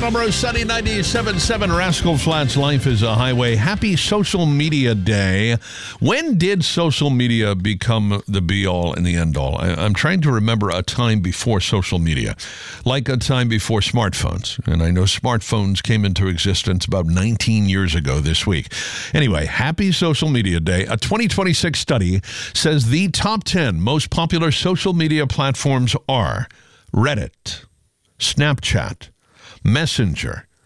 Brattleboro Sunny 97.7 Rascal Flats. Life is a highway. Happy Social Media Day. When did social media become the be-all and the end-all? I'm trying to remember a time before social media, like a time before smartphones. And I know smartphones came into existence about 19 years ago this week. Anyway, happy Social Media Day. A 2026 study says the top 10 most popular social media platforms are Reddit, Snapchat, Messenger,